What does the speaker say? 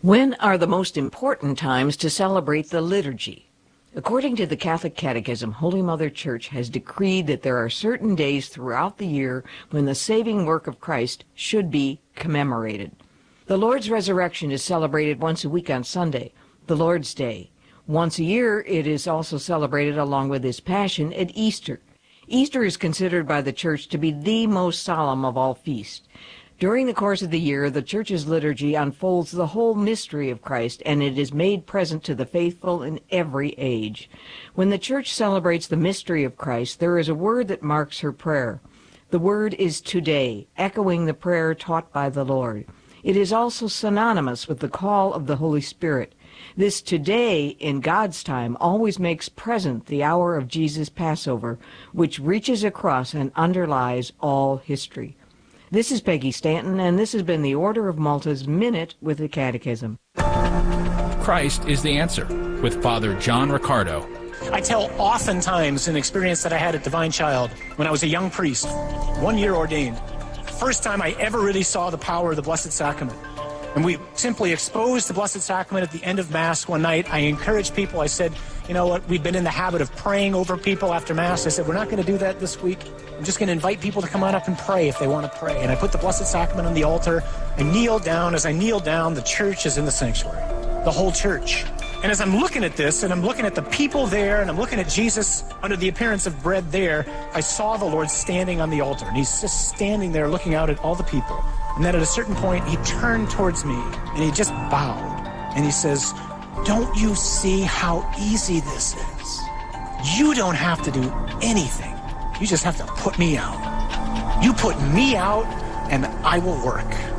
When are the most important times to celebrate the liturgy? According to the Catholic Catechism, Holy Mother Church has decreed that there are certain days throughout the year when the saving work of Christ should be commemorated. The Lord's Resurrection is celebrated once a week on Sunday, the Lord's Day. Once a year, it is also celebrated along with His Passion at Easter. Easter is considered by the Church to be the most solemn of all feasts. During the course of the year, the Church's liturgy unfolds the whole mystery of Christ, and it is made present to the faithful in every age. When the Church celebrates the mystery of Christ, there is a word that marks her prayer. The word is today, echoing the prayer taught by the Lord. It is also synonymous with the call of the Holy Spirit. This today, in God's time, always makes present the hour of Jesus' Passover, which reaches across and underlies all history. This is Peggy Stanton, and this has been the Order of Malta's Minute with the Catechism. Christ is the answer, with Father John Riccardo. I tell oftentimes an experience that I had at Divine Child when I was a young priest, 1 year ordained. First time I ever really saw the power of the Blessed Sacrament. And we simply exposed the Blessed Sacrament at the end of Mass one night. I encouraged people. I said, you know what, we've been in the habit of praying over people after Mass. I said, we're not going to do that this week. I'm just going to invite people to come on up and pray if they want to pray. And I put the Blessed Sacrament on the altar. I kneel down. As I kneel down, the church is in the sanctuary, the whole church. And as I'm looking at this, and I'm looking at the people there, and I'm looking at Jesus under the appearance of bread there, I saw the Lord standing on the altar. And He's just standing there looking out at all the people. And then at a certain point, He turned towards me, and He just bowed. And He says, don't you see how easy this is? You don't have to do anything. You just have to put me out. You put me out, and I will work.